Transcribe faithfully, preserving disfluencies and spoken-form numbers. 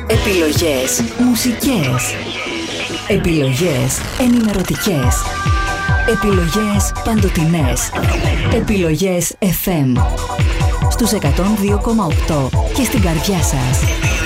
Επιλογές μουσικές. Επιλογές ενημερωτικές. Επιλογές παντοτινές. Επιλογές εφ εμ. Στους εκατόν δύο κόμμα οκτώ και στην καρδιά σας.